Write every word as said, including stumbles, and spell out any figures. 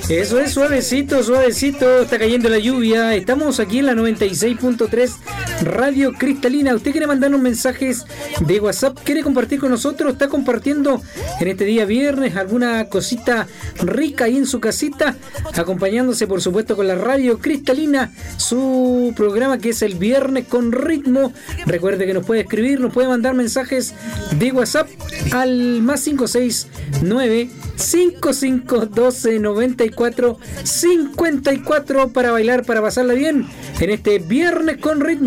Eso es, suavecito, suavecito, está cayendo la lluvia. Estamos aquí en la noventa y seis punto tres Radio Cristalina. ¿Usted quiere mandarnos mensajes de WhatsApp? ¿Quiere compartir con nosotros? ¿Está compartiendo en este día viernes alguna cosita rica ahí en su casita? Acompañándose, por supuesto, con la Radio Cristalina, su programa que es el Viernes con Ritmo. Recuerde que nos puede escribir, nos puede mandar mensajes de WhatsApp al más cinco seis nueve cinco cinco uno dos noventa y cuatro cincuenta y cuatro para bailar, para pasarla bien en este Viernes con Ritmo.